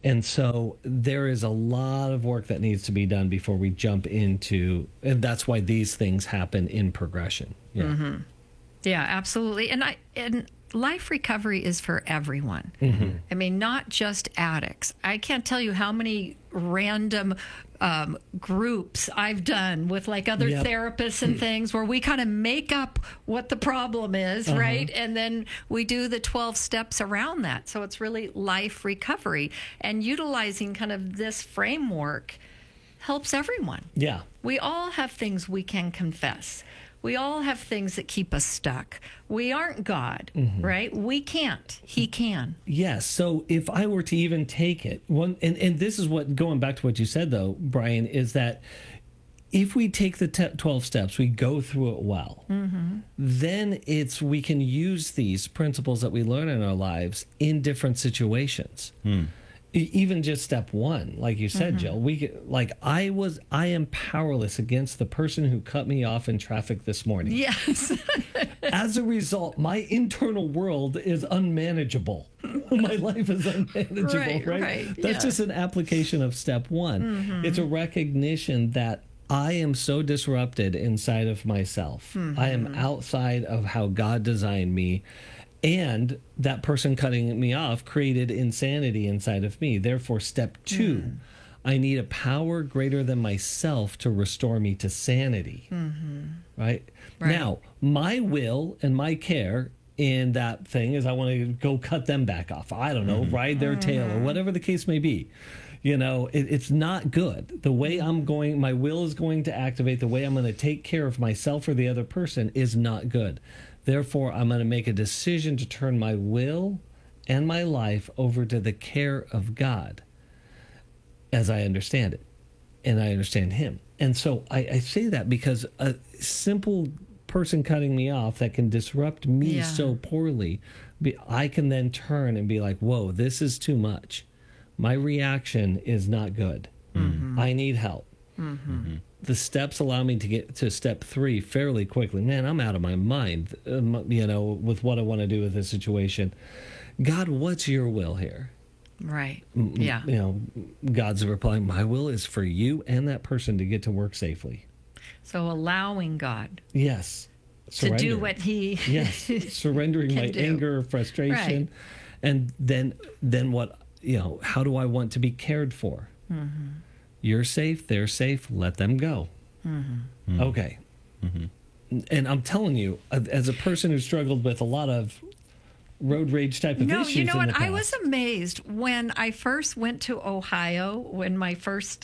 And so there is a lot of work that needs to be done before we jump into, and that's why these things happen in progression. Yeah. Yeah, absolutely. And life recovery is for everyone. I mean, not just addicts. I can't tell you how many random groups I've done with like other therapists and things where we kind of make up what the problem is, right? And then we do the 12 steps around that. So it's really life recovery, and utilizing kind of this framework helps everyone. Yeah. We all have things we can confess. We all have things that keep us stuck. We aren't God, right? We can't. He can. Yes. So if I were to even take it, and this is what, going back to what you said, though, Brian, is that if we take the 12 steps, we go through it well, then we can use these principles that we learn in our lives in different situations. Even just step one, like you said, Jill, I am powerless against the person who cut me off in traffic this morning. Yes. As a result, my internal world is unmanageable. My life is unmanageable, right? That's just an application of step one. It's a recognition that I am so disrupted inside of myself. I am outside of how God designed me. And that person cutting me off created insanity inside of me. Therefore, step two, I need a power greater than myself to restore me to sanity. Right? Now, my will and my care in that thing is I want to go cut them back off. I don't know, ride their tail or whatever the case may be. You know, it's not good. The way my will is going to activate, the way I'm going to take care of myself or the other person is not good. Therefore, I'm going to make a decision to turn my will and my life over to the care of God as I understand it. And I understand Him. And so I say that because a simple person cutting me off that can disrupt me so poorly, I can then turn and be like, whoa, this is too much. My reaction is not good. I need help. The steps allow me to get to step three fairly quickly. Man, I'm out of my mind, with what I want to do with this situation. God, what's your will here? Right. Yeah. God's replying, my will is for you and that person to get to work safely. So allowing God. Yes. To do what He surrendering my anger, frustration. And then what, how do I want to be cared for? You're safe, they're safe, let them go. Okay. And I'm telling you, as a person who struggled with a lot of road rage type of issues. You know what? In the past, I was amazed when I first went to Ohio, when my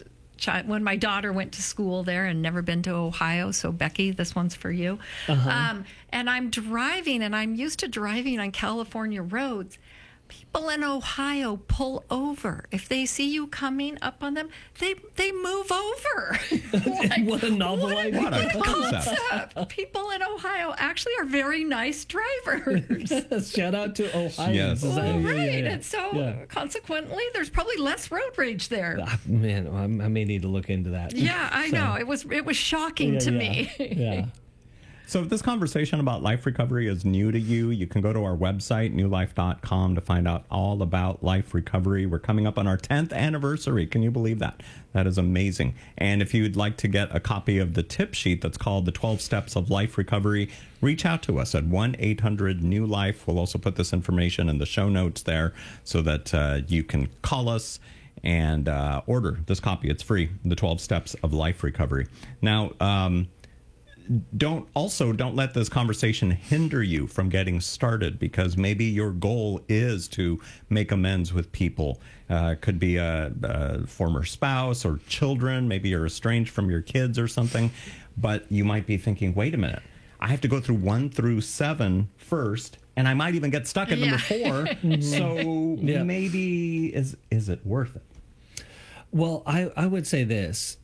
daughter went to school there and never been to Ohio. So Becky, this one's for you. And I'm driving, and I'm used to driving on California roads. People in Ohio pull over. If they see you coming up on them, they move over. What a novel idea. What a concept. People in Ohio actually are very nice drivers. Shout out to Ohio. Yes. And so consequently, there's probably less road rage there. Man, I may need to look into that. Yeah, I know. It was shocking to me. Yeah. So if this conversation about life recovery is new to you, you can go to our website, newlife.com, to find out all about life recovery. We're coming up on our 10th anniversary. Can you believe that? That is amazing. And if you'd like to get a copy of the tip sheet that's called The 12 Steps of Life Recovery, reach out to us at 1-800-NEW-LIFE. We'll also put this information in the show notes there so that you can call us and order this copy. It's free, The 12 Steps of Life Recovery. Now, don't let this conversation hinder you from getting started, because maybe your goal is to make amends with people. Could be a former spouse or children. Maybe you're estranged from your kids or something. But you might be thinking, wait a minute, I have to go through 1 through 7 first, and I might even get stuck at number 4. So maybe is it worth it? Well, I would say this.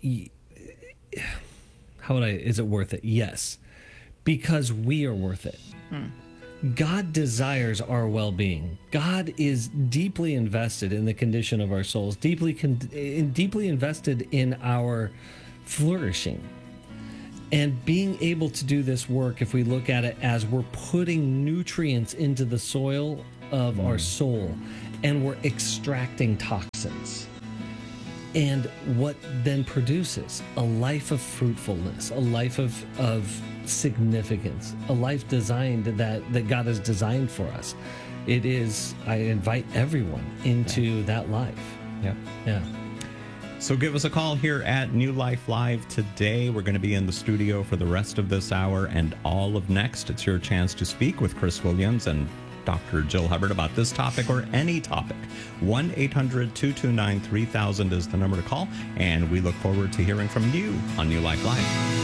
Is it worth it? Yes, because we are worth it. God desires our well-being. God is deeply invested in the condition of our souls, deeply invested in our flourishing. And being able to do this work, if we look at it as we're putting nutrients into the soil of our soul, and we're extracting toxins. And what then produces a life of fruitfulness, a life of significance, a life designed that God has designed for us. It is, I invite everyone into that life. Yeah. So give us a call here at New Life Live today. We're going to be in the studio for the rest of this hour and all of next. It's your chance to speak with Chris Williams and Dr. Jill Hubbard about this topic or any topic. 1-800-229-3000 is the number to call, and we look forward to hearing from you on New Life Live.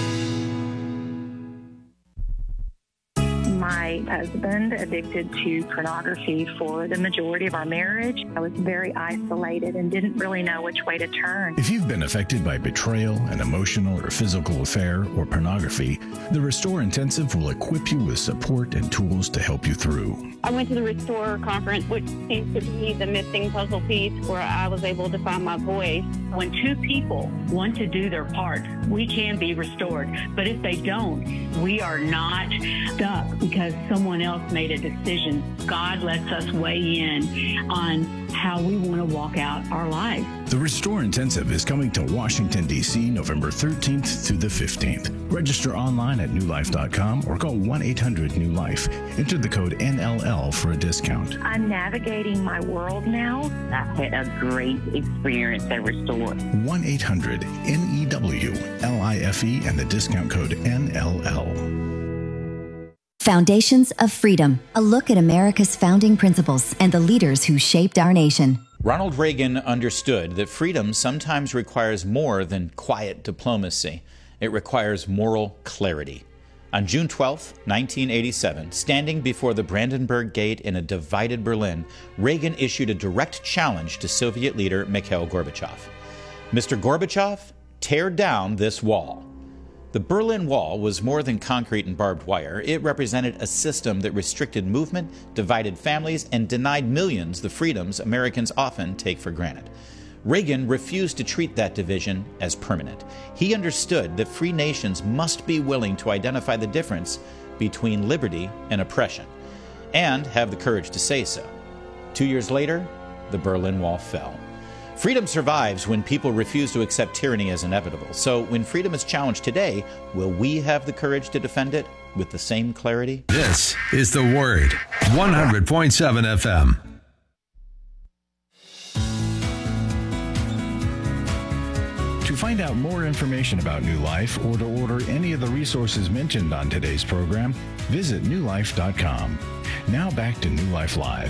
My husband addicted to pornography for the majority of our marriage. I was very isolated and didn't really know which way to turn. If you've been affected by betrayal, an emotional or physical affair, or pornography, the Restore Intensive will equip you with support and tools to help you through. I went to the Restore conference, which seems to be the missing puzzle piece where I was able to find my voice. When two people want to do their part, we can be restored. But if they don't, we are not stuck because someone else made a decision. God lets us weigh in on how we want to walk out our life. The Restore Intensive is coming to Washington, D.C. November 13th through the 15th. Register online at newlife.com or call 1-800-NEW-LIFE. Enter the code NLL for a discount. I'm navigating my world now. I've had a great experience at Restore. 1-800-NEWLIFE and the discount code NLL. Foundations of Freedom, a look at America's founding principles and the leaders who shaped our nation. Ronald Reagan understood that freedom sometimes requires more than quiet diplomacy. It requires moral clarity. On June 12, 1987, standing before the Brandenburg Gate in a divided Berlin, Reagan issued a direct challenge to Soviet leader Mikhail Gorbachev. Mr. Gorbachev, tear down this wall. The Berlin Wall was more than concrete and barbed wire. It represented a system that restricted movement, divided families, and denied millions the freedoms Americans often take for granted. Reagan refused to treat that division as permanent. He understood that free nations must be willing to identify the difference between liberty and oppression, and have the courage to say so. 2 years later, the Berlin Wall fell. Freedom survives when people refuse to accept tyranny as inevitable. So when freedom is challenged today, will we have the courage to defend it with the same clarity? This is The Word, 100.7 FM. To find out more information about New Life or to order any of the resources mentioned on today's program, visit newlife.com. Now back to New Life Live.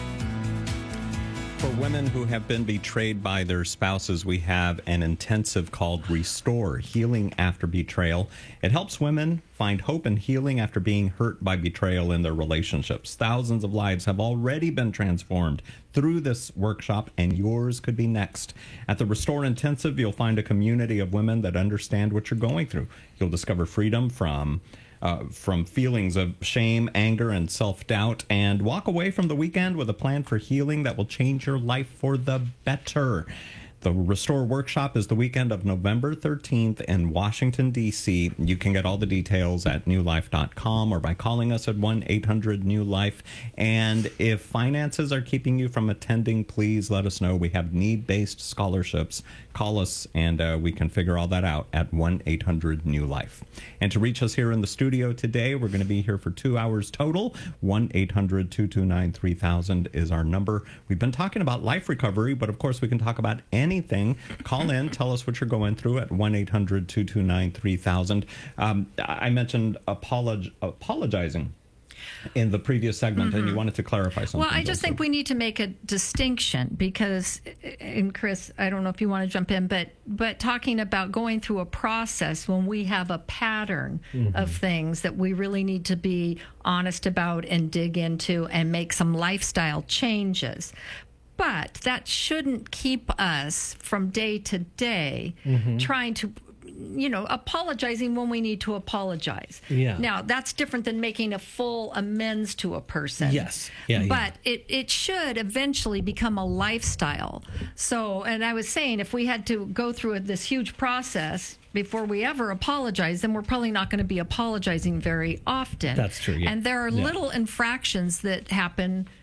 For women who have been betrayed by their spouses, we have an intensive called Restore, Healing After Betrayal. It helps women find hope and healing after being hurt by betrayal in their relationships. Thousands of lives have already been transformed through this workshop, and yours could be next. At the Restore Intensive, you'll find a community of women that understand what you're going through. You'll discover freedom from feelings of shame, anger, and self-doubt, and walk away from the weekend with a plan for healing that will change your life for the better. The Restore Workshop is the weekend of November 13th in Washington, D.C. You can get all the details at newlife.com or by calling us at 1-800-NEW-LIFE. And if finances are keeping you from attending, please let us know. We have need-based scholarships. Call us and we can figure all that out at 1-800-NEW-LIFE. And to reach us here in the studio today, we're going to be here for 2 hours total. 1-800-229-3000 is our number. We've been talking about life recovery, but of course we can talk about anything. Call in, tell us what you're going through at 1-800-229-3000. I mentioned apologizing in the previous segment, and you wanted to clarify something. Well, I just think we need to make a distinction because, and Chris, I don't know if you want to jump in, but talking about going through a process when we have a pattern of things that we really need to be honest about and dig into and make some lifestyle changes. But that shouldn't keep us from day to day trying to, apologizing when we need to apologize. Yeah. Now, that's different than making a full amends to a person. Yes. But it should eventually become a lifestyle. So, and I was saying, if we had to go through this huge process before we ever apologize, then we're probably not going to be apologizing very often. That's true. Yeah. And there are little infractions that happen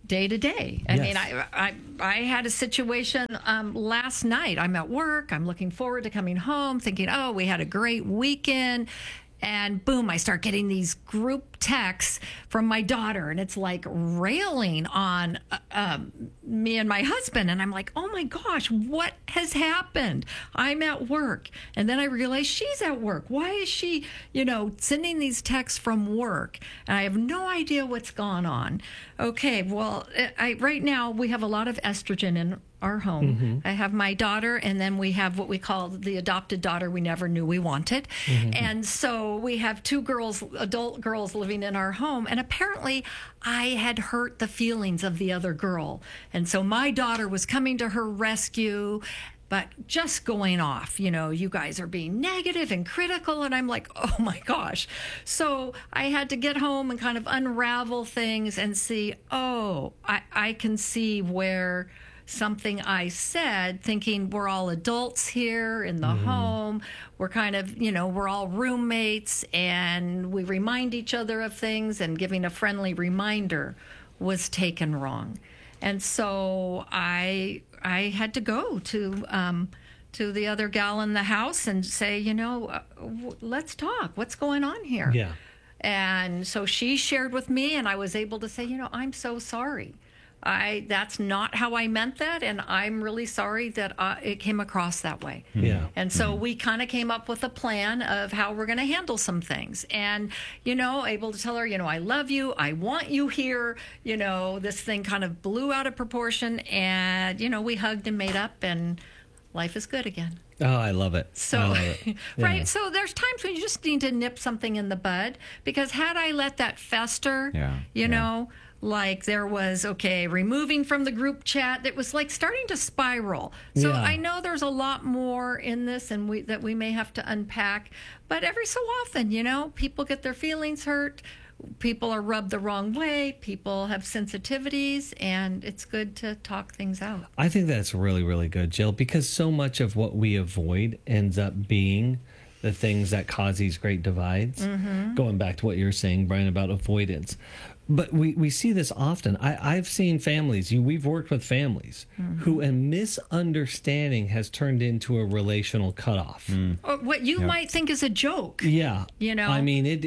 day to day. I mean, I had a situation last night. I'm at work. I'm looking forward to coming home, thinking, oh, we had a great weekend. And boom, I start getting these group texts from my daughter, and it's like railing on me and my husband. And I'm like, oh my gosh, what has happened? I'm at work. And then I realize she's at work. Why is she, sending these texts from work? And I have no idea what's gone on. Okay, well, right now we have a lot of estrogen in our home. Mm-hmm. I have my daughter, and then we have what we call the adopted daughter we never knew we wanted. Mm-hmm. And so we have two girls, adult girls living in our home. And apparently I had hurt the feelings of the other girl. And so my daughter was coming to her rescue, but just going off, you guys are being negative and critical. And I'm like, oh my gosh. So I had to get home and kind of unravel things and see, I can see where something I said, thinking we're all adults here in the home. We're kind of, we're all roommates, and we remind each other of things, and giving a friendly reminder was taken wrong. And so I had to go to the other gal in the house and say, let's talk. What's going on here? Yeah. And so she shared with me, and I was able to say, I'm so sorry. That's not how I meant that, and I'm really sorry that it came across that way. Yeah. And so we kind of came up with a plan of how we're going to handle some things. And, able to tell her, I love you, I want you here. This thing kind of blew out of proportion, and, we hugged and made up, and life is good again. Oh, I love it. So, Yeah. Right. So there's times when you just need to nip something in the bud, because had I let that fester, like there was, removing from the group chat, that was like starting to spiral. So I know there's a lot more in this, and that we may have to unpack. But every so often, people get their feelings hurt. People are rubbed the wrong way. People have sensitivities, and it's good to talk things out. I think that's really, really good, Jill, because so much of what we avoid ends up being the things that cause these great divides. Mm-hmm. Going back to what you're saying, Brian, about avoidance. But we see this often. I've seen families, we've worked with families who a misunderstanding has turned into a relational cutoff. Or what you might think is a joke. Yeah. I mean, it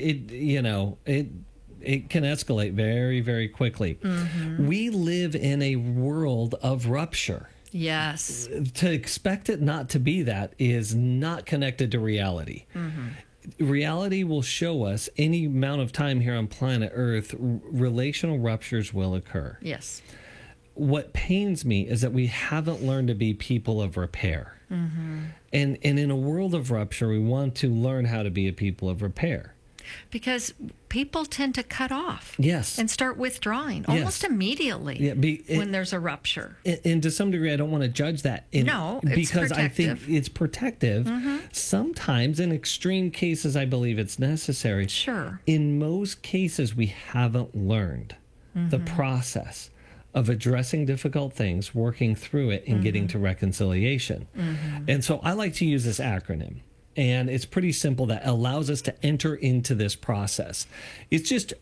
can escalate very, very quickly. Mm-hmm. We live in a world of rupture. Yes. To expect it not to be that is not connected to reality. Mm-hmm. Reality will show us any amount of time here on planet Earth, relational ruptures will occur. Yes. What pains me is that we haven't learned to be people of repair. Mm-hmm. And in a world of rupture, we want to learn how to be a people of repair. Because people tend to cut off. Yes. And start withdrawing almost immediately when there's a rupture. And to some degree, I don't want to judge that. No, it's because protective. I think it's protective. Mm-hmm. Sometimes, in extreme cases, I believe it's necessary. Sure. In most cases, we haven't learned the process of addressing difficult things, working through it, and getting to reconciliation. Mm-hmm. And so I like to use this acronym. And it's pretty simple, that allows us to enter into this process. It's just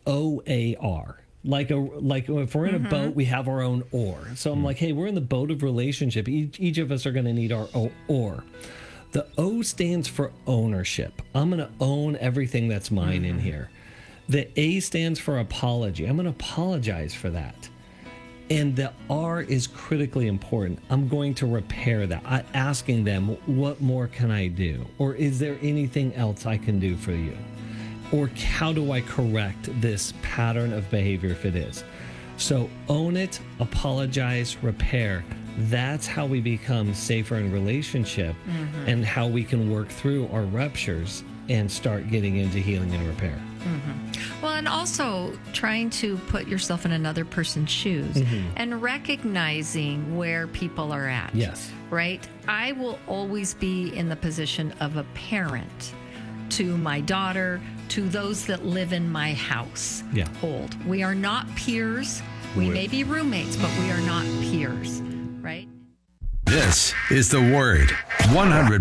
OAR. Like if we're in a boat, we have our own oar. So I'm like, hey, we're in the boat of relationship. Each of us are going to need our oar. The O stands for ownership. I'm going to own everything that's mine in here. The A stands for apology. I'm going to apologize for that. And the R is critically important. I'm going to repair that. Asking them, what more can I do? Or is there anything else I can do for you? Or how do I correct this pattern of behavior if it is? So own it, apologize, repair. That's how we become safer in relationship and how we can work through our ruptures and start getting into healing and repair. Mm-hmm. Well, and also trying to put yourself in another person's shoes and recognizing where people are at. Yes. Right? I will always be in the position of a parent to my daughter, to those that live in my house. Yeah. We are not peers. We may be roommates, but we are not peers. Right? This is The Word, 100.7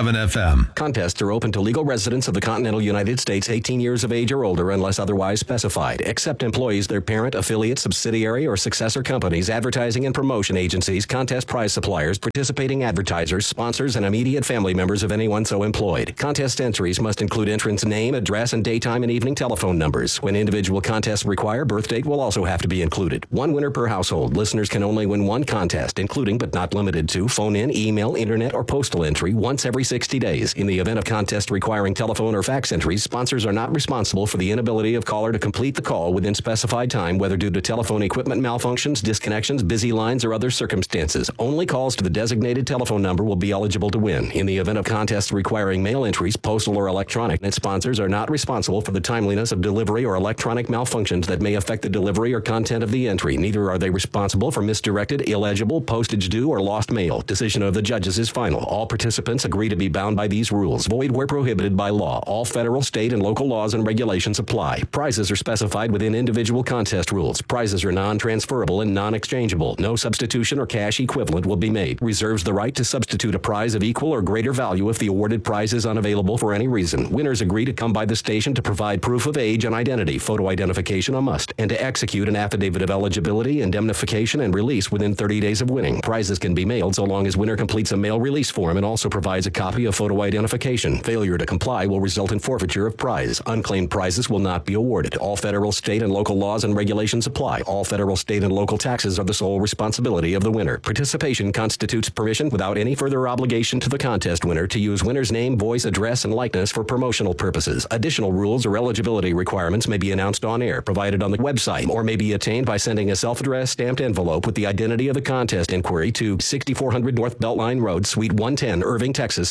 FM. Contests are open to legal residents of the continental United States 18 years of age or older unless otherwise specified, except employees, their parent, affiliate, subsidiary, or successor companies, advertising and promotion agencies, contest prize suppliers, participating advertisers, sponsors, and immediate family members of anyone so employed. Contest entries must include entrant's name, address, and daytime and evening telephone numbers. When individual contests require, birth date will also have to be included. One winner per household. Listeners can only win one contest, including but not limited to phone-in, email, internet, or postal entry once every 60 days. In the event of contest requiring telephone or fax entries, sponsors are not responsible for the inability of caller to complete the call within specified time, whether due to telephone equipment malfunctions, disconnections, busy lines, or other circumstances. Only calls to the designated telephone number will be eligible to win. In the event of contests requiring mail entries, postal or electronic, net sponsors are not responsible for the timeliness of delivery or electronic malfunctions that may affect the delivery or content of the entry. Neither are they responsible for misdirected, illegible, postage due, or lost mail. Decision of the judges is final. All participants agree to be bound by these rules. Void where prohibited by law. All federal, state, and local laws and regulations apply. Prizes are specified within individual contest rules. Prizes are non-transferable and non-exchangeable. No substitution or cash equivalent will be made. Reserves the right to substitute a prize of equal or greater value if the awarded prize is unavailable for any reason. Winners agree to come by the station to provide proof of age and identity, photo identification a must, and to execute an affidavit of eligibility, indemnification, and release within 30 days of winning. Prizes can be mailed so long as winner completes a mail release form and also provides a copy of photo identification. Failure to comply will result in forfeiture of prize. Unclaimed prizes will not be awarded. All federal, state, and local laws and regulations apply. All federal, state, and local taxes are the sole responsibility of the winner. Participation constitutes permission without any further obligation to the contest winner to use winner's name, voice, address, and likeness for promotional purposes. Additional rules or eligibility requirements may be announced on air, provided on the website, or may be attained by sending a self-addressed stamped envelope with the identity of the contest inquiry to 6400 North Beltline Road, Suite 110, Irving, Texas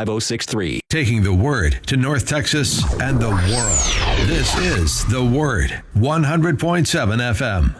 75063. Taking the Word to North Texas and the world. This is The Word, 100.7 FM.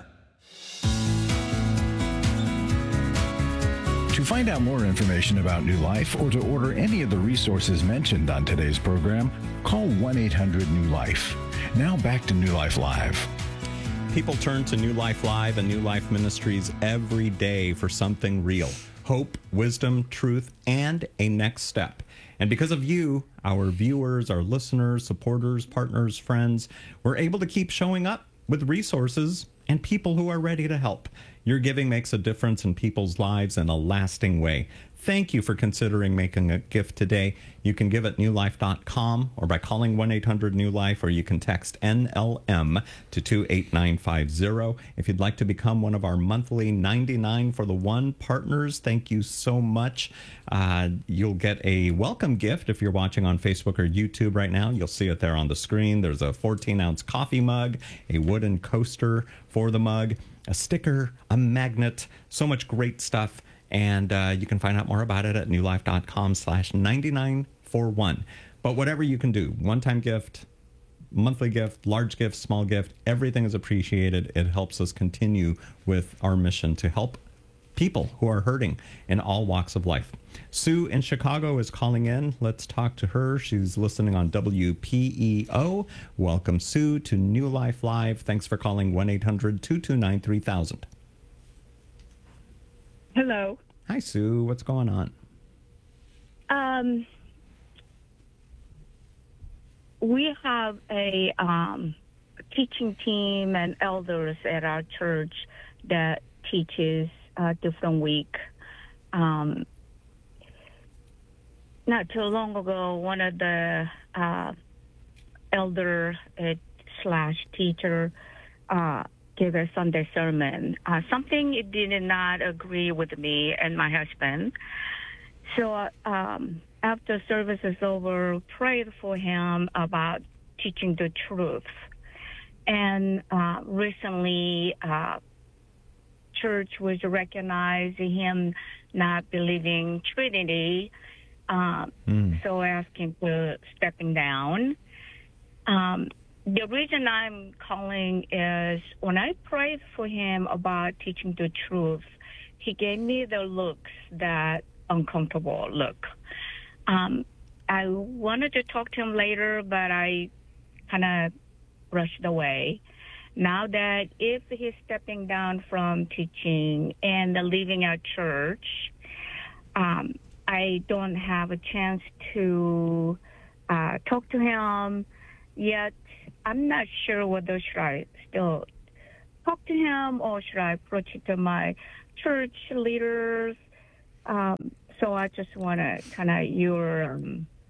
To find out more information about New Life or to order any of the resources mentioned on today's program, call 1-800-NEW-LIFE. Now back to New Life Live. People turn to New Life Live and New Life Ministries every day for something real. Hope, wisdom, truth, and a next step. And because of you, our viewers, our listeners, supporters, partners, friends, we're able to keep showing up with resources and people who are ready to help. Your giving makes a difference in people's lives in a lasting way. Thank you for considering making a gift today. You can give at newlife.com or by calling 1-800-NEW-LIFE, or you can text NLM to 28950. If you'd like to become one of our monthly 99 for the one partners, thank you so much. You'll get a welcome gift if you're watching on Facebook or YouTube right now. You'll see it there on the screen. There's a 14-ounce coffee mug, a wooden coaster for the mug, a sticker, a magnet, so much great stuff. And you can find out more about it at newlife.com/9941. But whatever you can do, one-time gift, monthly gift, large gift, small gift, everything is appreciated. It helps us continue with our mission to help people who are hurting in all walks of life. Sue in Chicago is calling in. Let's talk to her. She's listening on WPEO. Welcome, Sue, to New Life Live. Thanks for calling 1-800-229-3000. Hello. Hi, Sue. What's going on? We have a teaching team and elders at our church that teaches different week. Not too long ago, one of the elder / teacher gave a Sunday sermon. Something it did not agree with me and my husband. So after service is over, prayed for him about teaching the truth. And recently, church was recognizing him not believing Trinity, so asking for stepping down. The reason I'm calling is when I prayed for him about teaching the truth, he gave me the looks, that uncomfortable look. I wanted to talk to him later, but I kind of rushed away. Now that if he's stepping down from teaching and leaving our church, I don't have a chance to talk to him yet. I'm not sure whether should I still talk to him or should I approach it to my church leaders. So I just want to kind of your.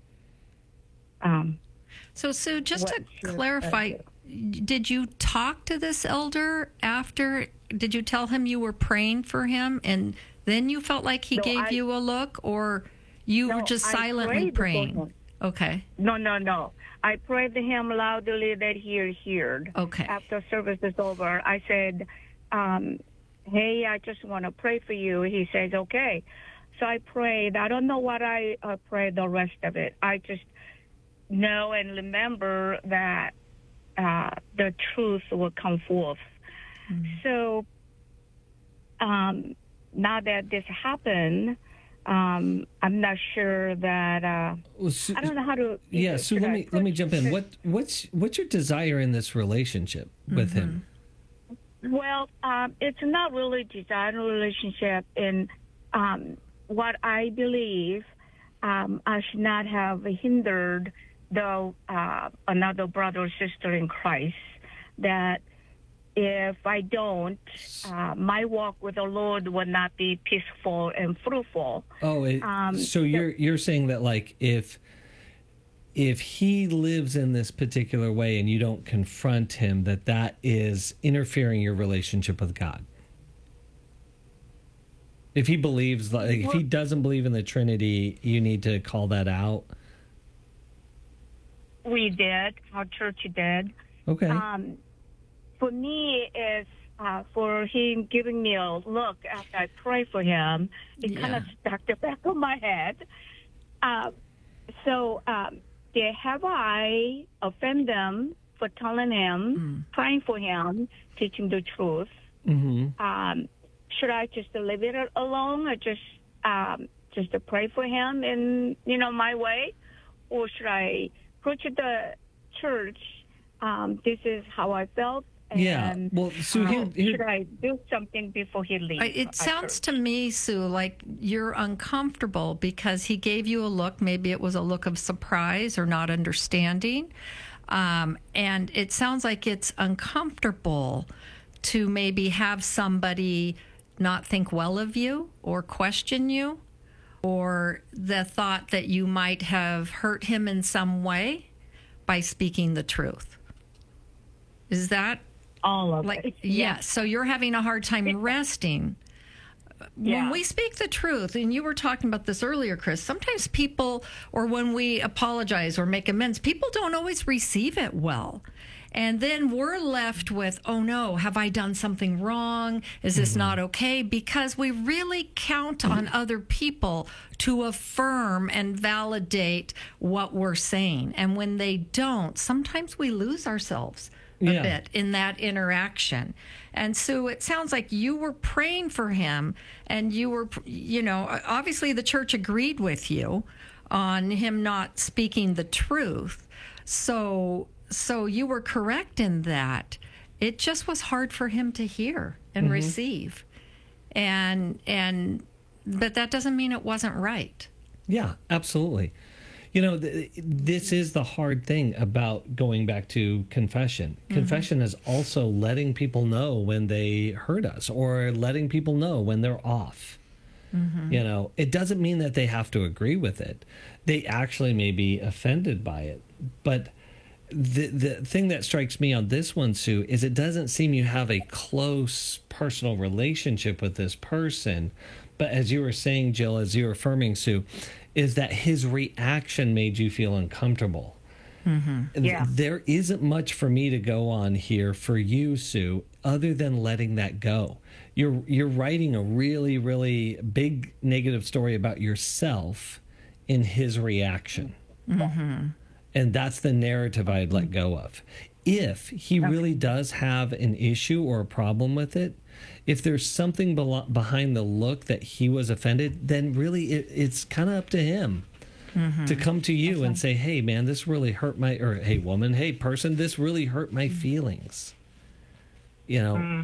So Sue, just to clarify, did you talk to this elder after? Did you tell him you were praying for him, and then you felt like he gave you a look, or you were just silently praying? Okay. No. I prayed to him loudly that he heard. Okay. After service is over, I said, hey, I just want to pray for you. He says, okay. So I prayed. I don't know what I prayed the rest of it. I just know and remember that the truth will come forth. Mm-hmm. So now that this happened, I'm not sure that I don't know how to. Yeah, so let me jump in. What's your desire in this relationship with him? Well, it's not really desire relationship. In what I believe, I should not have hindered another brother or sister in Christ. That if I don't, my walk with the Lord will not be peaceful and fruitful. Oh, so you're saying that, like, if he lives in this particular way and you don't confront him, that is interfering your relationship with God. If he believes, like, if he doesn't believe in the Trinity, you need to call that out. We did. Our church did. Okay. For me, it's for him giving me a look after I pray for him. It kind of stuck the back of my head. So have I offended them for telling him, praying for him, teaching the truth? Mm-hmm. Should I just leave it alone, or just to pray for him in my way, or should I approach the church? This is how I felt. And, well, Sue, should I do something before he leaves? It sounds to me, Sue, like you're uncomfortable because he gave you a look. Maybe it was a look of surprise or not understanding. And it sounds like it's uncomfortable to maybe have somebody not think well of you or question you, or the thought that you might have hurt him in some way by speaking the truth. Is that all of it? Yeah. So you're having a hard time resting. When we speak the truth, and you were talking about this earlier, Chris, sometimes people, or when we apologize or make amends, people don't always receive it well. And then we're left with, oh no, have I done something wrong? Is this not okay? Because we really count on other people to affirm and validate what we're saying. And when they don't, sometimes we lose ourselves a bit in that interaction. And so it sounds like you were praying for him, and you were, obviously the church agreed with you on him not speaking the truth. So you were correct in that. It just was hard for him to hear and receive. But that doesn't mean it wasn't right. Yeah, absolutely. This is the hard thing about going back to confession. Confession is also letting people know when they hurt us, or letting people know when they're off. It doesn't mean that they have to agree with it. They actually may be offended by it. But the thing that strikes me on this one, Sue, is it doesn't seem you have a close personal relationship with this person. But as you were saying, Jill, as you were affirming, Sue, is that his reaction made you feel uncomfortable. There isn't much for me to go on here for you, Sue, other than letting that go. You're writing a really, really big negative story about yourself in his reaction. And that's the narrative I'd let go of. If he really does have an issue or a problem with it, if there's something behind the look that he was offended, then really it's kind of up to him to come to you and say, hey, man, this really hurt or hey, woman, hey, person, this really hurt my feelings.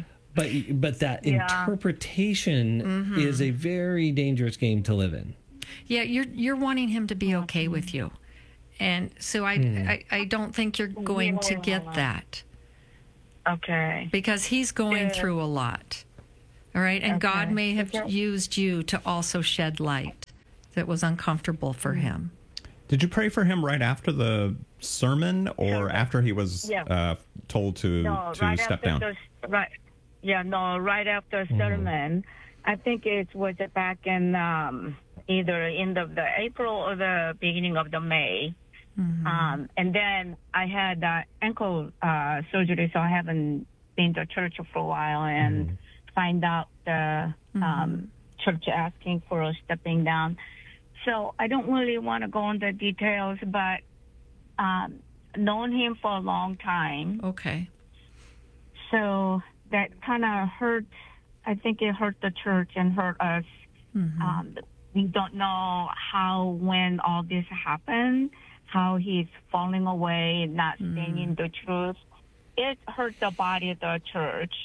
But that interpretation is a very dangerous game to live in. Yeah, you're wanting him to be okay with you. And so I don't think you're going to get that. Okay. Because he's going through a lot. All right? And God may have used you to also shed light that was uncomfortable for him. Did you pray for him right after the sermon or after he was told to step down? Right after the sermon. I think it was back in either end of the April or the beginning of the May. And then I had ankle surgery, so I haven't been to church for a while, and find out the church asking for stepping down. So I don't really want to go into details, but known him for a long time. Okay. So that kind of hurt. I think it hurt the church and hurt us. We don't know when all this happened, how he's falling away, not saying the truth. It hurt the body of the church.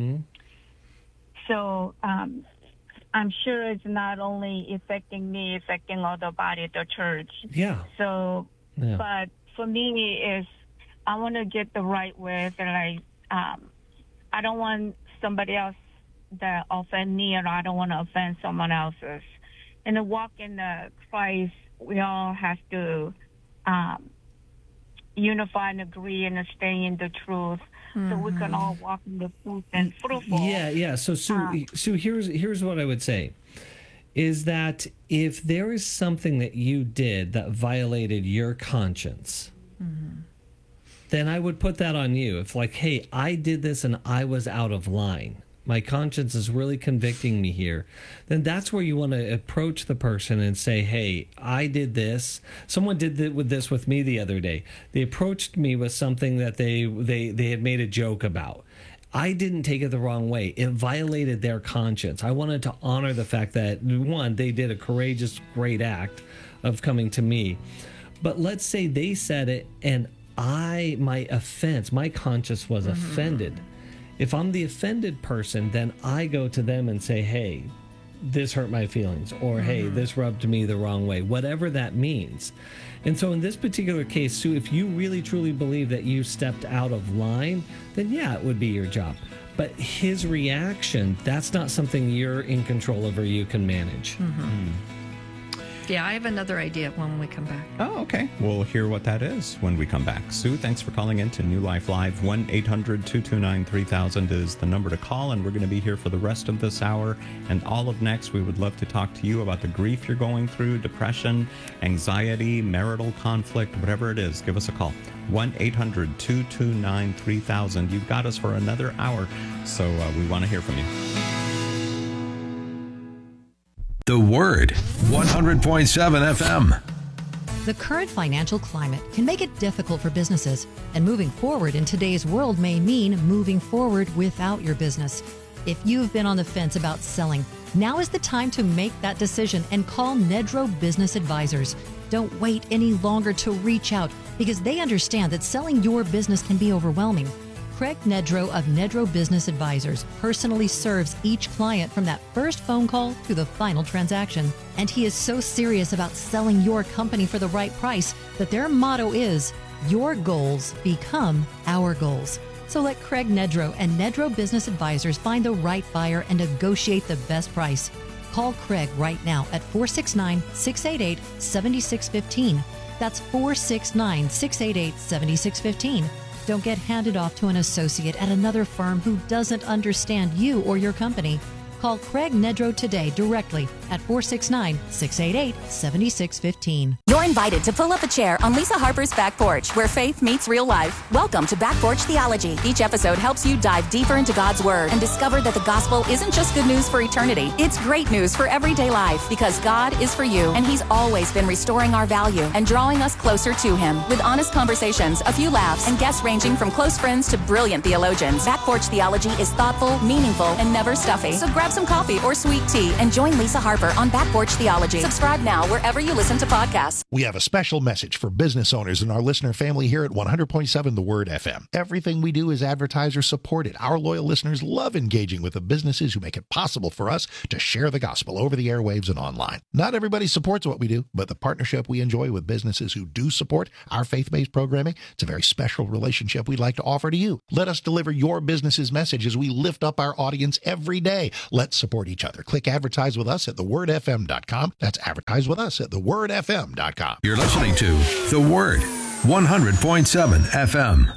So I'm sure it's not only affecting me, affecting all the body of the church. Yeah. So, but for me, is I want to get the right with, and I don't want somebody else to offend me, or I don't want to offend someone else's. In the walk in the Christ, we all have to unify and agree and stay in the truth, so we can all walk in the truth and fruitful. Yeah. So Sue, here's what I would say, is that if there is something that you did that violated your conscience, then I would put that on you. If like, hey, I did this and I was out of line, my conscience is really convicting me here, then that's where you want to approach the person and say, hey, I did this. Someone did this with me the other day. They approached me with something that they had made a joke about. I didn't take it the wrong way. It violated their conscience. I wanted to honor the fact that, one, they did a courageous, great act of coming to me. But let's say they said it and my conscience was offended. If I'm the offended person, then I go to them and say, hey, this hurt my feelings, or hey, this rubbed me the wrong way, whatever that means. And so in this particular case, Sue, if you really truly believe that you stepped out of line, then yeah, it would be your job. But his reaction, that's not something you're in control of or you can manage. Yeah, I have another idea when we come back. Oh, okay. We'll hear what that is when we come back. Sue, thanks for calling in to New Life Live. 1-800-229-3000 is the number to call, and we're going to be here for the rest of this hour and all of next. We would love to talk to you about the grief you're going through, depression, anxiety, marital conflict, whatever it is. Give us a call. 1-800-229-3000. You've got us for another hour, so we want to hear from you. The Word, 100.7 FM. The current financial climate can make it difficult for businesses, and moving forward in today's world may mean moving forward without your business. If you've been on the fence about selling, now is the time to make that decision and call Nedro Business Advisors. Don't wait any longer to reach out, because they understand that selling your business can be overwhelming. Craig Nedro of Nedro Business Advisors personally serves each client from that first phone call to the final transaction. And he is so serious about selling your company for the right price that their motto is, your goals become our goals. So let Craig Nedro and Nedro Business Advisors find the right buyer and negotiate the best price. Call Craig right now at 469-688-7615. That's 469-688-7615. Don't get handed off to an associate at another firm who doesn't understand you or your company. Call Craig Nedro today directly at 469-688-7615. You're invited to pull up a chair on Lisa Harper's Back Porch, where faith meets real life. Welcome to Back Porch Theology. Each episode helps you dive deeper into God's Word and discover that the gospel isn't just good news for eternity. It's great news for everyday life, because God is for you, and He's always been restoring our value and drawing us closer to Him. With honest conversations, a few laughs, and guests ranging from close friends to brilliant theologians, Back Porch Theology is thoughtful, meaningful, and never stuffy. So grab some coffee or sweet tea and join Lisa Harper offer on Back Porch Theology. Subscribe now wherever you listen to podcasts. We have a special message for business owners and our listener family here at 100.7 The Word FM. Everything we do is advertiser supported. Our loyal listeners love engaging with the businesses who make it possible for us to share the gospel over the airwaves and online. Not everybody supports what we do, but the partnership we enjoy with businesses who do support our faith-based programming, it's a very special relationship we'd like to offer to you. Let us deliver your business's message as we lift up our audience every day. Let's support each other. Click advertise with us at thewordfm.com. That's advertise with us at thewordfm.com. You're listening to The Word, 100.7 FM.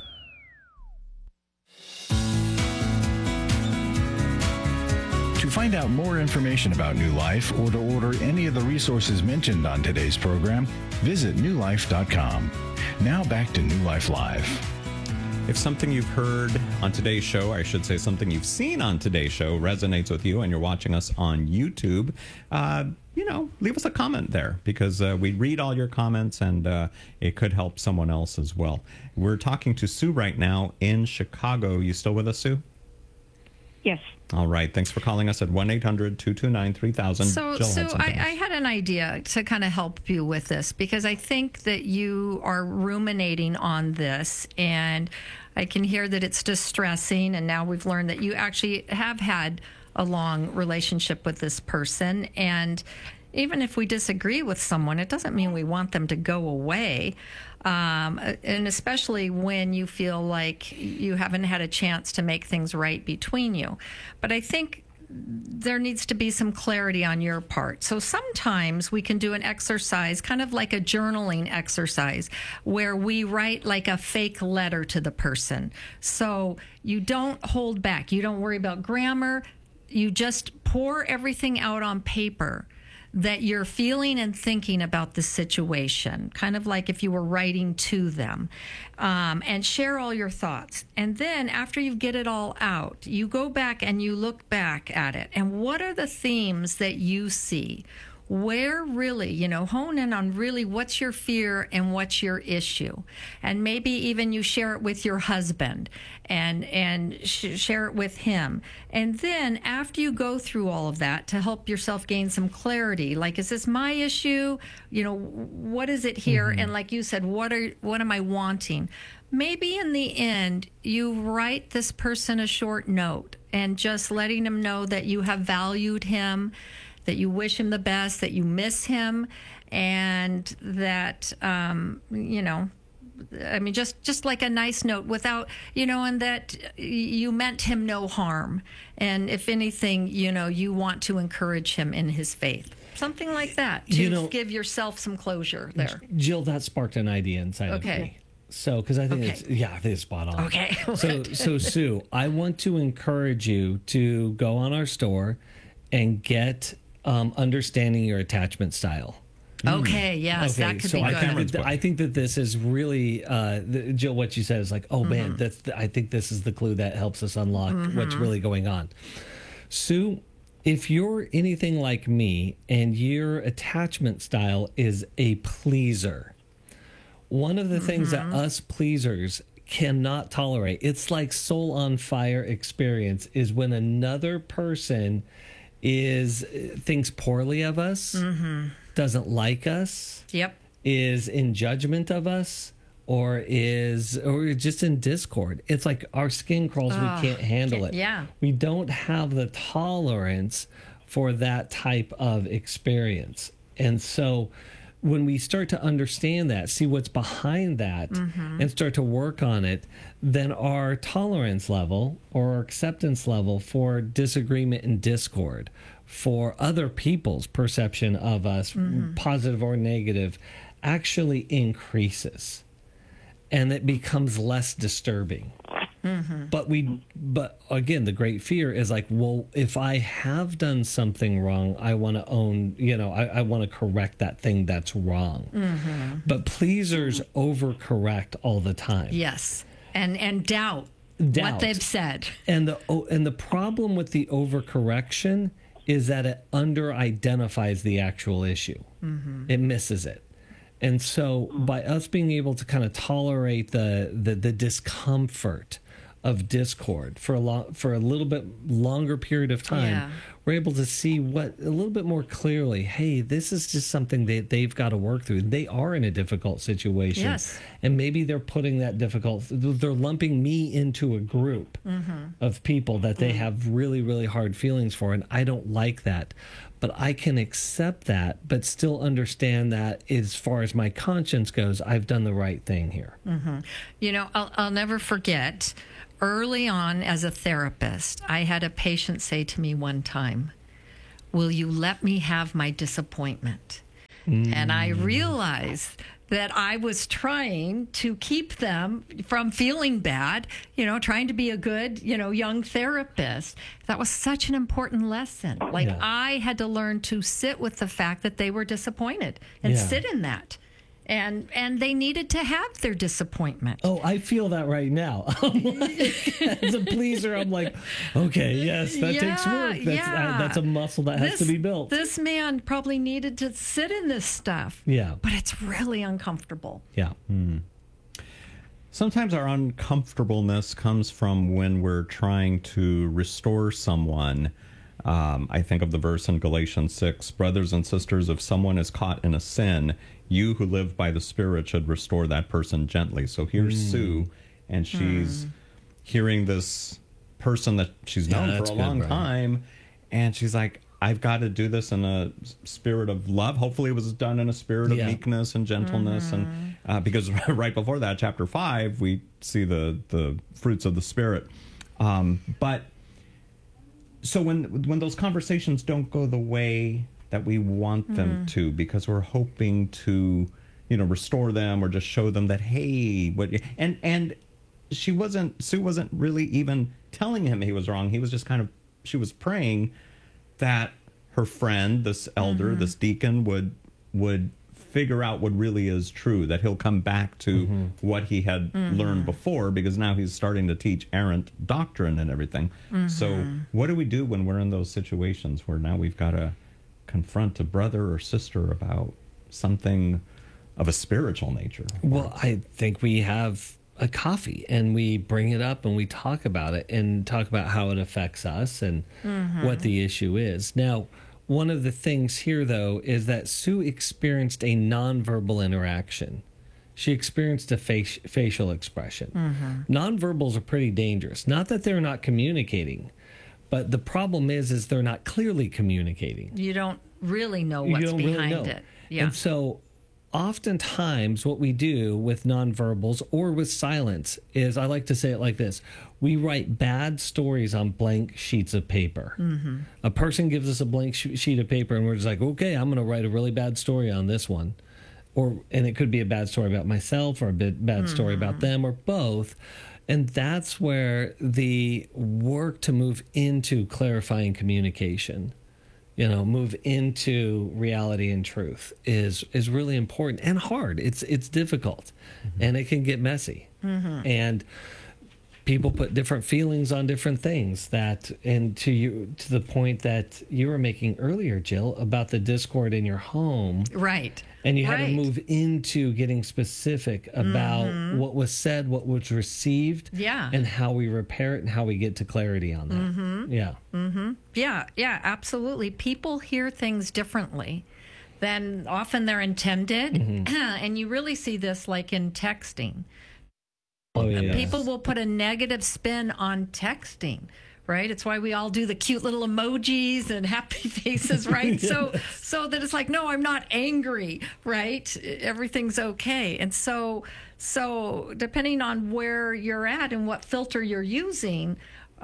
To find out more information about New Life or to order any of the resources mentioned on today's program, visit newlife.com. Now back to New Life Live. If something you've heard on today's show, or I should say something you've seen on today's show, resonates with you and you're watching us on YouTube, leave us a comment there because we read all your comments and it could help someone else as well. We're talking to Sue right now in Chicago. You still with us, Sue? Yes. All right. Thanks for calling us at 1-800-229-3000. So, Sue, I had an idea to kind of help you with this because I think that you are ruminating on this and I can hear that it's distressing. And now we've learned that you actually have had a long relationship with this person. And even if we disagree with someone, it doesn't mean we want them to go away. And especially when you feel like you haven't had a chance to make things right between you. But I think there needs to be some clarity on your part. So sometimes we can do an exercise, kind of like a journaling exercise, where we write like a fake letter to the person. So you don't hold back. You don't worry about grammar. You just pour everything out on paper that you're feeling and thinking about the situation, kind of like if you were writing to them, and share all your thoughts. And then after you get it all out, you go back and you look back at it. And what are the themes that you see? Where really, hone in on really what's your fear and what's your issue. And maybe even you share it with your husband and share it with him. And then after you go through all of that to help yourself gain some clarity, like, is this my issue? What is it here? Mm-hmm. And like you said, what am I wanting? Maybe in the end, you write this person a short note and just letting them know that you have valued him, that you wish him the best, that you miss him, and that, just like a nice note without, and that you meant him no harm. And if anything, you want to encourage him in his faith. Something like that to give yourself some closure there. Jill, that sparked an idea inside of me. So, because I think it's spot on. Okay. So Sue, I want to encourage you to go on our store and get understanding your attachment style. Okay, yes, that could be good. I think that this is really, Jill, what you said is like, man, I think this is the clue that helps us unlock what's really going on. Sue, if you're anything like me and your attachment style is a pleaser, one of the things that us pleasers cannot tolerate, it's like soul on fire experience, is when another person thinks poorly of us, doesn't like us, is in judgment of us, or just in discord. It's like our skin crawls, we can't handle it. Yeah. We don't have the tolerance for that type of experience. And so when we start to understand that, see what's behind that, and start to work on it, then our tolerance level or our acceptance level for disagreement and discord, for other people's perception of us, positive or negative, actually increases. And it becomes less disturbing. But again, the great fear is like, well, if I have done something wrong, I want to own, I want to correct that thing that's wrong. But pleasers overcorrect all the time. Yes, and doubt what they've said. And the problem with the overcorrection is that it under-identifies the actual issue. It misses it. And so by us being able to kind of tolerate the discomfort of discord for a little bit longer period of time, we're able to see what a little bit more clearly. Hey, this is just something that they've got to work through. They are in a difficult situation, and maybe they're putting that they're lumping me into a group of people that they have really, really hard feelings for, and I don't like that. But I can accept that, but still understand that as far as my conscience goes, I've done the right thing here. You know, I'll never forget, early on as a therapist, I had a patient say to me one time, "Will you let me have my disappointment?" And I realized that I was trying to keep them from feeling bad, you know, trying to be a good, you know, young therapist. That was such an important lesson. Like, I had to learn to sit with the fact that they were disappointed and sit in that. And they needed to have their disappointment. Oh, I feel that right now. As a pleaser, I'm like, okay, yes, that takes work. That's a muscle that has to be built. This man probably needed to sit in this stuff. Yeah. But it's really uncomfortable. Yeah. Sometimes our uncomfortableness comes from when we're trying to restore someone. I think of the verse in Galatians 6, brothers and sisters, if someone is caught in a sin, you who live by the Spirit should restore that person gently. So here's Sue, and she's hearing this person that she's known for a long time, and she's like, I've got to do this in a spirit of love. Hopefully it was done in a spirit of meekness and gentleness. And because right before that, chapter 5, we see the fruits of the Spirit. But so when those conversations don't go the way that we want them to, because we're hoping to, you know, restore them or just show them that, hey, and Sue wasn't really even telling him he was wrong. He was just she was praying that her friend, this elder, this deacon, would figure out what really is true, that he'll come back to what he had learned before, because now he's starting to teach errant doctrine and everything. So what do we do when we're in those situations where now we've got to confront a brother or sister about something of a spiritual nature? Well, I think we have a coffee and we bring it up and we talk about it and talk about how it affects us and what the issue is. Now, one of the things here, though, is that Sue experienced a nonverbal interaction. She experienced a facial expression. Nonverbals are pretty dangerous. Not that they're not communicating, but the problem is they're not clearly communicating. You don't really know what's behind it. Yeah. And so oftentimes what we do with nonverbals or with silence is, I like to say it like this: we write bad stories on blank sheets of paper. A person gives us a blank sheet of paper and we're just like, okay, I'm going to write a really bad story on this one. And it could be a bad story about myself or a bad story about them or both. And that's where the work to move into clarifying communication, you know, move into reality and truth is really important and hard. It's difficult and it can get messy. And people put different feelings on different things, and to the point that you were making earlier, Jill, about the discord in your home. Right. And you had to move into getting specific about what was said, what was received, and how we repair it and how we get to clarity on that. Yeah, absolutely. People hear things differently than often they're intended. And you really see this like in texting. People will put a negative spin on texting. Right? It's why we all do the cute little emojis and happy faces, right? So that it's like, no, I'm not angry, right? Everything's okay. And so depending on where you're at and what filter you're using,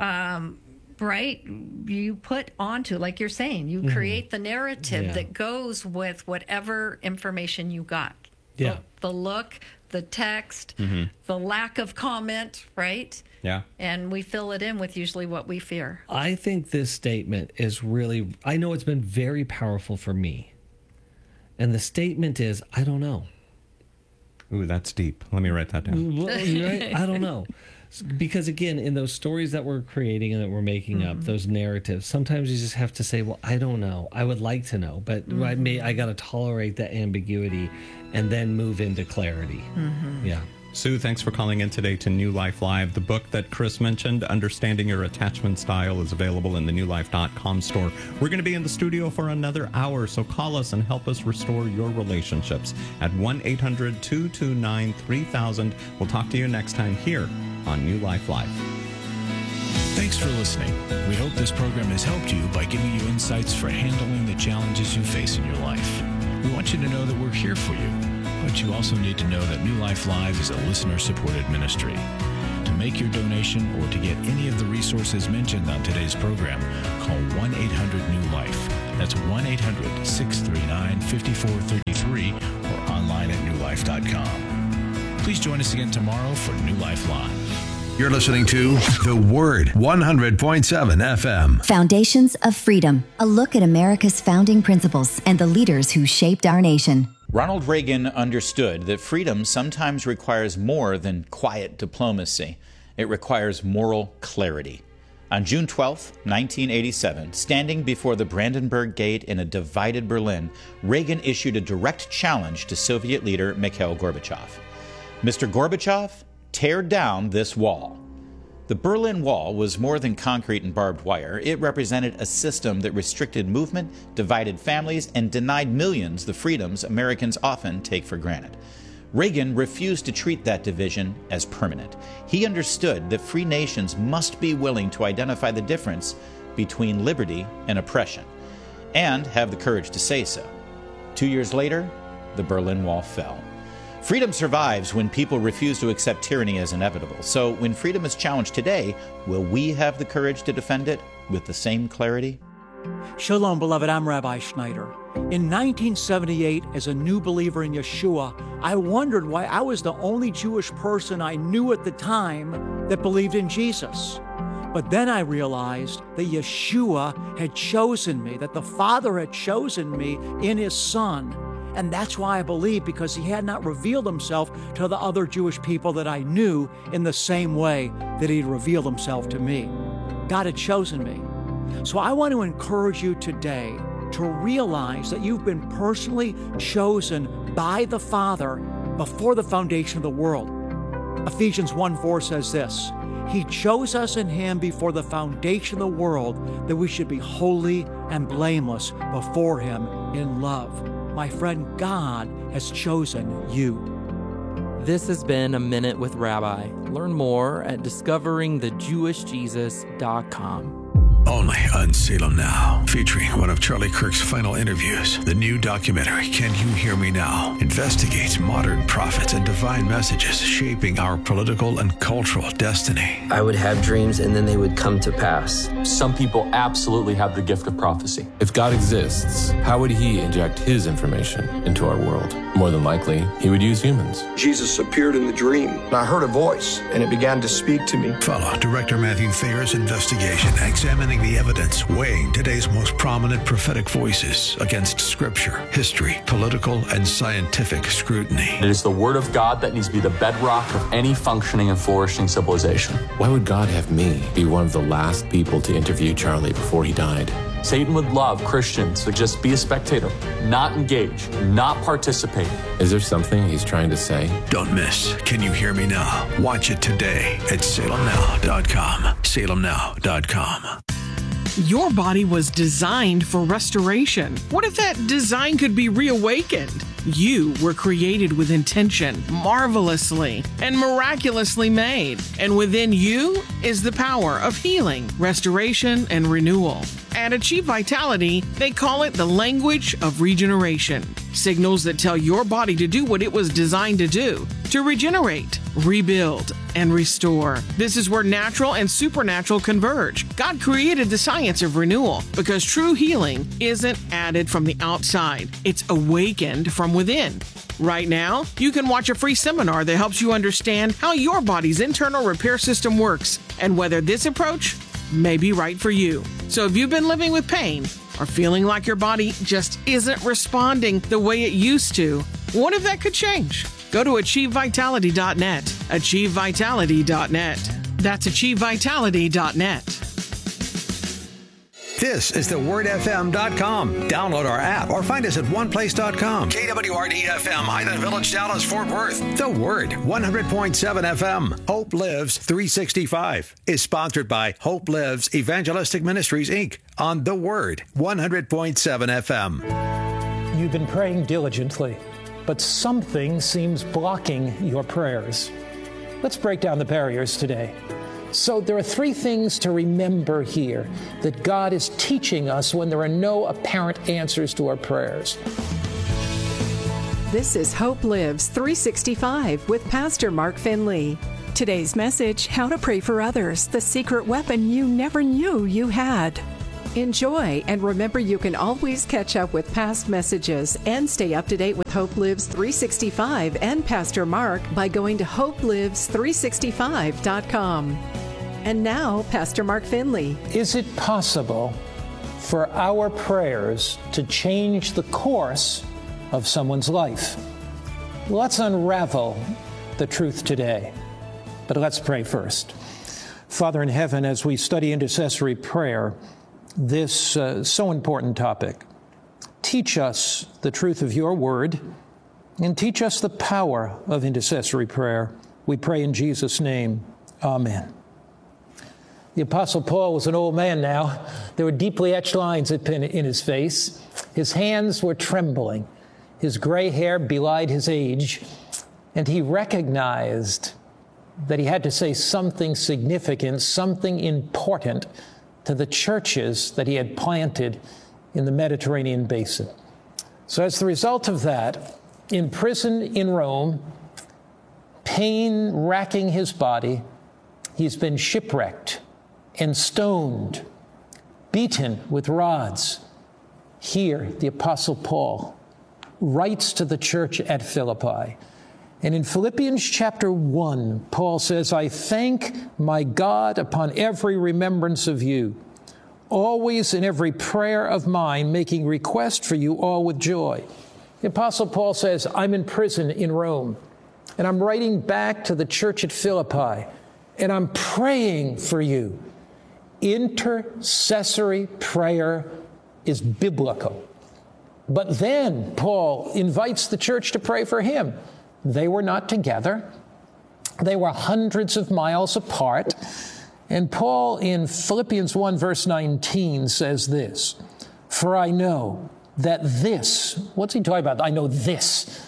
right, you put onto, like you're saying, you create the narrative that goes with whatever information you got. Yeah. The look, the text, the lack of comment, right? Yeah. And we fill it in with usually what we fear. I think this statement is really, I know it's been very powerful for me. And the statement is, I don't know. Ooh, that's deep. Let me write that down. Well, right? I don't know. Because again, in those stories that we're creating and that we're making up, those narratives, sometimes you just have to say, well, I don't know. I would like to know, but I got to tolerate that ambiguity and then move into clarity. Yeah. Sue, thanks for calling in today to New Life Live. The book that Chris mentioned, Understanding Your Attachment Style, is available in the newlife.com store. We're going to be in the studio for another hour, so call us and help us restore your relationships at 1-800-229-3000. We'll talk to you next time here on New Life Live. Thanks for listening. We hope this program has helped you by giving you insights for handling the challenges you face in your life. We want you to know that we're here for you, but you also need to know that New Life Live is a listener-supported ministry. To make your donation or to get any of the resources mentioned on today's program, call 1-800-NEW-LIFE. That's 1-800-639-5433 or online at newlife.com. Please join us again tomorrow for New Life Live. You're listening to The Word, 100.7 FM. Foundations of Freedom, a look at America's founding principles and the leaders who shaped our nation. Ronald Reagan understood that freedom sometimes requires more than quiet diplomacy. It requires moral clarity. On June 12, 1987, standing before the Brandenburg Gate in a divided Berlin, Reagan issued a direct challenge to Soviet leader Mikhail Gorbachev. Mr. Gorbachev, tear down this wall. The Berlin Wall was more than concrete and barbed wire. It represented a system that restricted movement, divided families, and denied millions the freedoms Americans often take for granted. Reagan refused to treat that division as permanent. He understood that free nations must be willing to identify the difference between liberty and oppression, and have the courage to say so. 2 years later, the Berlin Wall fell. Freedom survives when people refuse to accept tyranny as inevitable. So when freedom is challenged today, will we have the courage to defend it with the same clarity? Shalom, beloved. I'm Rabbi Schneider. In 1978, as a new believer in Yeshua, I wondered why I was the only Jewish person I knew at the time that believed in Jesus. But then I realized that Yeshua had chosen me, that the Father had chosen me in His Son. And that's why I believe, because He had not revealed Himself to the other Jewish people that I knew in the same way that He'd revealed Himself to me. God had chosen me. So I want to encourage you today to realize that you've been personally chosen by the Father before the foundation of the world. Ephesians 1:4 says this, He chose us in Him before the foundation of the world that we should be holy and blameless before Him in love. My friend, God has chosen you. This has been A Minute with Rabbi. Learn more at discoveringthejewishjesus.com. Only on Salem Now, featuring one of Charlie Kirk's final interviews. The new documentary, Can You Hear Me Now?, investigates modern prophets and divine messages shaping our political and cultural destiny. I would have dreams and then they would come to pass. Some people absolutely have the gift of prophecy. If God exists, how would He inject His information into our world? More than likely, He would use humans. Jesus appeared in the dream, and I heard a voice, and it began to speak to me. Follow Director Matthew Thayer's investigation, examining the evidence, weighing today's most prominent prophetic voices against scripture, history, political, and scientific scrutiny. It is the Word of God that needs to be the bedrock of any functioning and flourishing civilization. Why would God have me be one of the last people to interview Charlie before he died? Satan would love Christians to just be a spectator, not engage, not participate. Is there something he's trying to say? Don't miss Can You Hear Me Now? Watch it today at salemnow.com. salemnow.com. Your body was designed for restoration. What if that design could be reawakened? You were created with intention, marvelously and miraculously made. And within you is the power of healing, restoration, and renewal. At Achieve Vitality, they call it the language of regeneration. Signals that tell your body to do what it was designed to do, to regenerate, rebuild, and restore. This is where natural and supernatural converge. God created the science of renewal because true healing isn't added from the outside. It's awakened from within. Right now, you can watch a free seminar that helps you understand how your body's internal repair system works and whether this approach may be right for you. So if you've been living with pain or feeling like your body just isn't responding the way it used to, what if that could change? Go to AchieveVitality.net. AchieveVitality.net. That's AchieveVitality.net. This is thewordfm.com. Download our app or find us at oneplace.com. KWRD FM, Highland Village, Dallas, Fort Worth. The Word, 100.7 FM. Hope Lives 365 is sponsored by Hope Lives Evangelistic Ministries, Inc. on The Word, 100.7 FM. You've been praying diligently, but something seems blocking your prayers. Let's break down the barriers today. So there are 3 things to remember here that God is teaching us when there are no apparent answers to our prayers. This is Hope Lives 365 with Pastor Mark Finley. Today's message, how to pray for others, the secret weapon you never knew you had. Enjoy, and remember you can always catch up with past messages and stay up to date with Hope Lives 365 and Pastor Mark by going to hopelives365.com. And now, Pastor Mark Finley. Is it possible for our prayers to change the course of someone's life? Let's unravel the truth today, but let's pray first. Father in heaven, as we study intercessory prayer, this so important topic, teach us the truth of your word and teach us the power of intercessory prayer. We pray in Jesus' name. Amen. The Apostle Paul was an old man now. There were deeply etched lines in his face. His hands were trembling. His gray hair belied his age. And he recognized that he had to say something significant, something important to the churches that he had planted in the Mediterranean basin. So as the result of that, in prison in Rome, pain racking his body, he's been shipwrecked and stoned, beaten with rods. Here, the Apostle Paul writes to the church at Philippi. And in Philippians chapter 1, Paul says, I thank my God upon every remembrance of you, always in every prayer of mine, making request for you all with joy. The Apostle Paul says, I'm in prison in Rome, and I'm writing back to the church at Philippi, and I'm praying for you. Intercessory prayer is biblical. But then Paul invites the church to pray for him. They were not together. They were hundreds of miles apart. And Paul in Philippians 1 verse 19 says this, for I know that this, what's he talking about? I know this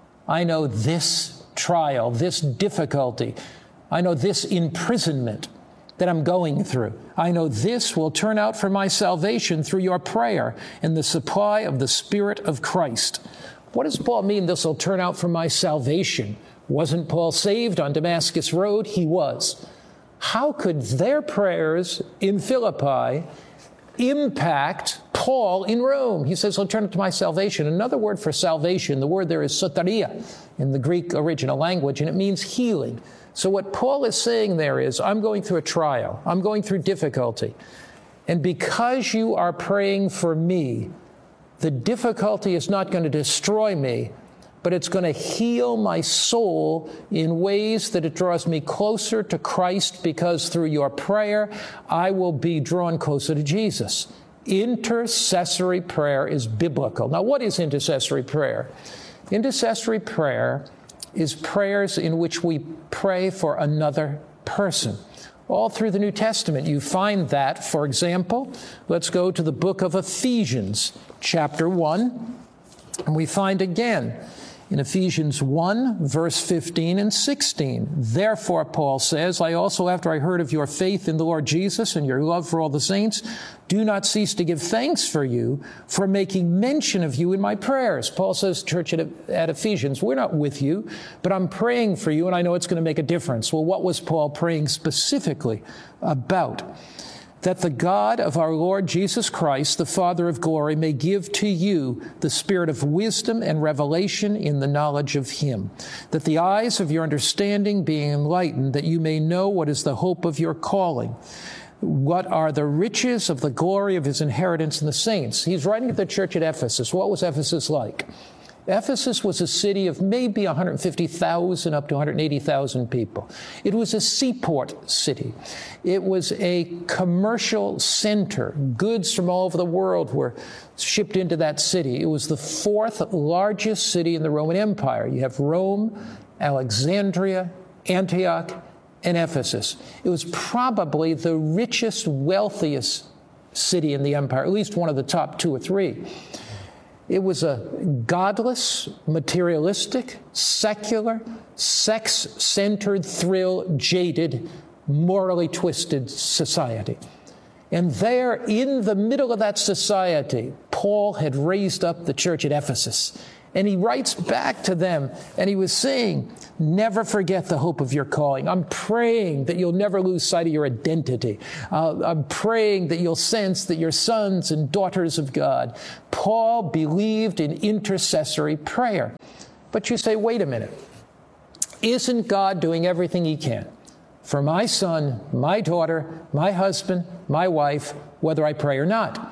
trial, this difficulty, I know this imprisonment that I'm going through. I know this will turn out for my salvation through your prayer and the supply of the Spirit of Christ. What does Paul mean this will turn out for my salvation? Wasn't Paul saved on Damascus Road? He was. How could their prayers in Philippi impact Paul in Rome? He says, he'll turn it to my salvation. Another word for salvation, the word there is soteria in the Greek original language, and it means healing. So what Paul is saying there is, I'm going through a trial. I'm going through difficulty. And because you are praying for me, the difficulty is not going to destroy me, but it's going to heal my soul in ways that it draws me closer to Christ, because through your prayer, I will be drawn closer to Jesus. Intercessory prayer is biblical. Now, what is intercessory prayer? Intercessory prayer is prayers in which we pray for another person. All through the New Testament, you find that. For example, let's go to the book of Ephesians, chapter 1, and we find again in Ephesians 1, verse 15 and 16. Therefore, Paul says, I also, after I heard of your faith in the Lord Jesus and your love for all the saints, do not cease to give thanks for you, for making mention of you in my prayers. Paul says, church at Ephesians, we're not with you, but I'm praying for you, and I know it's going to make a difference. Well, what was Paul praying specifically about? That the God of our Lord Jesus Christ, the Father of glory, may give to you the spirit of wisdom and revelation in the knowledge of him, that the eyes of your understanding being enlightened, that you may know what is the hope of your calling, what are the riches of the glory of his inheritance in the saints. He's writing to the church at Ephesus. What was Ephesus like? Ephesus was a city of maybe 150,000 up to 180,000 people. It was a seaport city. It was a commercial center. Goods from all over the world were shipped into that city. It was the fourth largest city in the Roman Empire. You have Rome, Alexandria, Antioch, and Ephesus. It was probably the richest, wealthiest city in the empire, at least one of the top 2 or 3. It was a godless, materialistic, secular, sex-centered, thrill-jaded, morally twisted society. And there, in the middle of that society, Paul had raised up the church at Ephesus. And he writes back to them, and he was saying, never forget the hope of your calling. I'm praying that you'll never lose sight of your identity. I'm praying that you'll sense that you're sons and daughters of God. Paul believed in intercessory prayer. But you say, wait a minute. Isn't God doing everything he can for my son, my daughter, my husband, my wife, whether I pray or not?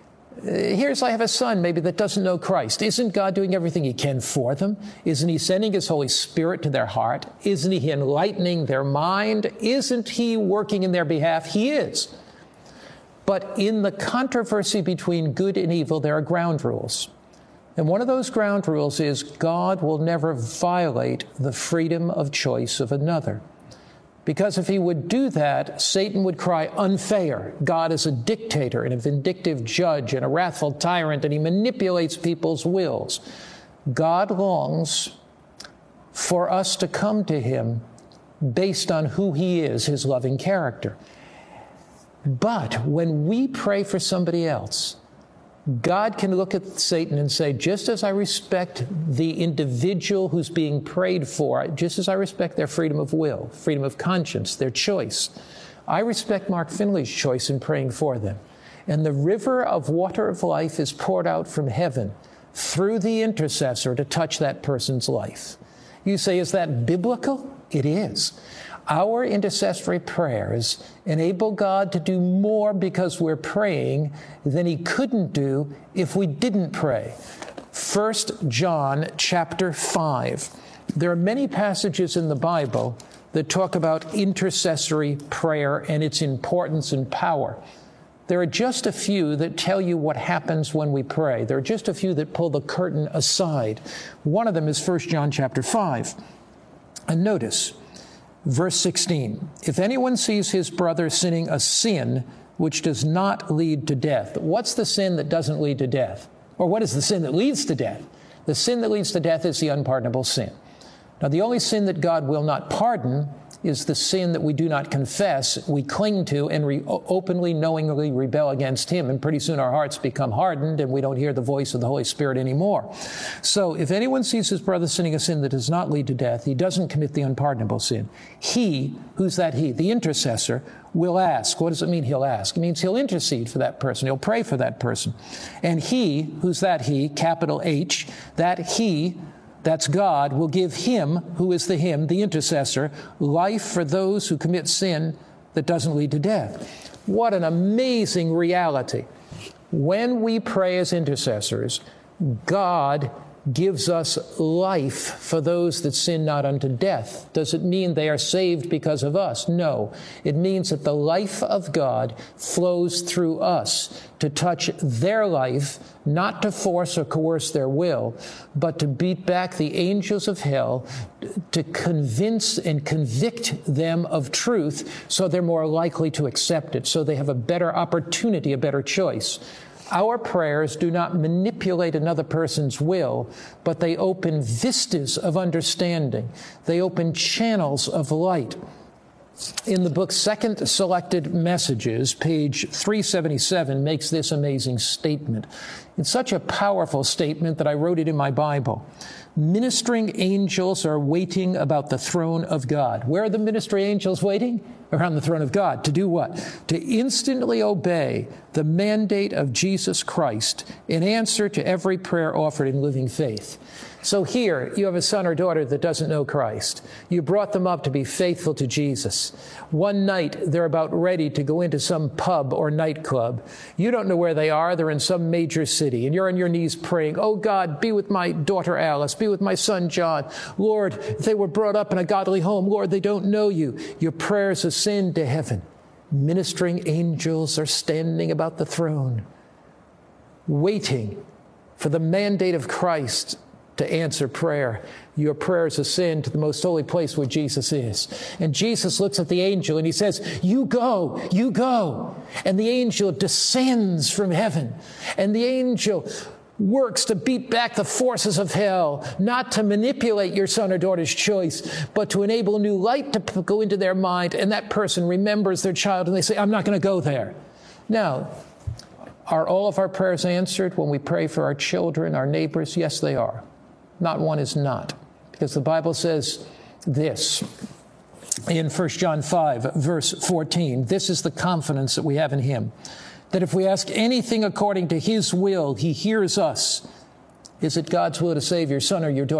I have a son maybe that doesn't know Christ. Isn't God doing everything he can for them? Isn't he sending his Holy Spirit to their heart? Isn't he enlightening their mind? Isn't he working in their behalf? He is. But in the controversy between good and evil, there are ground rules. And one of those ground rules is God will never violate the freedom of choice of another. Because if he would do that, Satan would cry, unfair. God is a dictator and a vindictive judge and a wrathful tyrant, and he manipulates people's wills. God longs for us to come to him based on who he is, his loving character. But when we pray for somebody else, God can look at Satan and say, just as I respect the individual who's being prayed for, just as I respect their freedom of will, freedom of conscience, their choice, I respect Mark Finley's choice in praying for them. And the river of water of life is poured out from heaven through the intercessor to touch that person's life. You say, is that biblical? It is. Our intercessory prayers enable God to do more because we're praying than he couldn't do if we didn't pray. 1 John chapter 5. There are many passages in the Bible that talk about intercessory prayer and its importance and power. There are just a few that tell you what happens when we pray. There are just a few that pull the curtain aside. One of them is 1 John chapter 5. And notice, verse 16, if anyone sees his brother sinning a sin which does not lead to death. What's the sin that doesn't lead to death? Or what is the sin that leads to death? The sin that leads to death is the unpardonable sin. Now, the only sin that God will not pardon is the sin that we do not confess, we cling to, and openly, knowingly rebel against him. And pretty soon our hearts become hardened and we don't hear the voice of the Holy Spirit anymore. So if anyone sees his brother sinning a sin that does not lead to death, he doesn't commit the unpardonable sin. He, who's that he? The intercessor will ask. What does it mean he'll ask? It means he'll intercede for that person. He'll pray for that person. And he, who's that he, capital H, that he, that's God, will give him, who is the him, the intercessor, life for those who commit sin that doesn't lead to death. What an amazing reality. When we pray as intercessors, God gives us life for those that sin not unto death. Does it mean they are saved because of us? No. It means that the life of God flows through us to touch their life, not to force or coerce their will, but to beat back the angels of hell, to convince and convict them of truth so they're more likely to accept it, so they have a better opportunity, a better choice. Our prayers do not manipulate another person's will, but they open vistas of understanding. They open channels of light. In the book Second Selected Messages, page 377 makes this amazing statement. It's such a powerful statement that I wrote it in my Bible. Ministering angels are waiting about the throne of God. Where are the ministering angels waiting? Around the throne of God. To do what? To instantly obey the mandate of Jesus Christ in answer to every prayer offered in living faith. So here, you have a son or daughter that doesn't know Christ. You brought them up to be faithful to Jesus. One night, they're about ready to go into some pub or nightclub. You don't know where they are. They're in some major city, and you're on your knees praying, oh God, be with my daughter Alice, be with my son John. Lord, they were brought up in a godly home. Lord, they don't know you. Your prayers ascend to heaven. Ministering angels are standing about the throne, waiting for the mandate of Christ to answer prayer. Your prayers ascend to the most holy place where Jesus is. And Jesus looks at the angel and he says, you go, you go. And the angel descends from heaven. And the angel works to beat back the forces of hell, not to manipulate your son or daughter's choice, but to enable new light to go into their mind. And that person remembers their child and they say, I'm not going to go there. Now, are all of our prayers answered when we pray for our children, our neighbors? Yes, they are. Not one is not. Because the Bible says this in 1 John 5, verse 14. This is the confidence that we have in him, that if we ask anything according to his will, he hears us. Is it God's will to save your son or your daughter?